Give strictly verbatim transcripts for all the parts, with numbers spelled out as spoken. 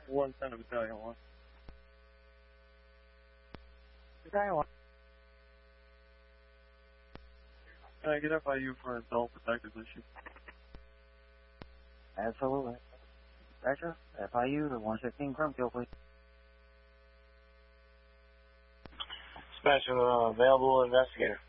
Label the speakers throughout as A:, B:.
A: one ten of Battalion one.
B: Battalion one.
A: Can I get F I U for adult protective issue?
B: Absolutely. Roger. F I U to one fifteen Crumpkill, please.
C: Special uh, available investigator.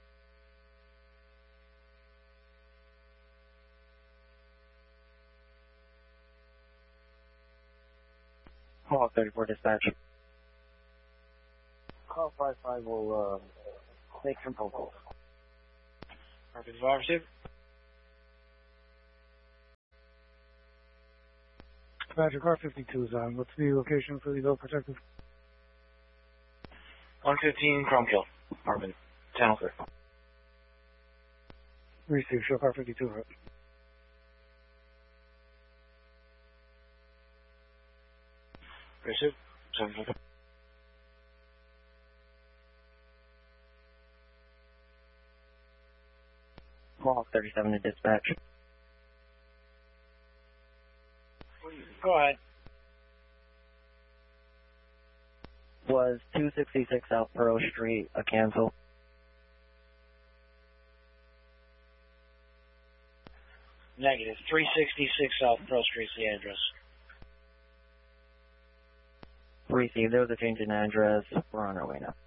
B: Call thirty-four dispatch.
C: Call five five will uh, take control calls.
D: Perfect. five receive.
E: Badger car fifty-two is on. What's the location for the adult protective?
D: one fifteen Crumpkill. Marvin. ten oh three.
E: Receive, show car fifty-two, right?
D: Receive. seven four.
B: Call thirty-seven to dispatch.
D: Go ahead.
B: Was two sixty-six South Pearl Street a cancel?
D: Negative. three sixty-six South Pearl Street's the address.
B: Receive. There was a change in address. We're on our way now.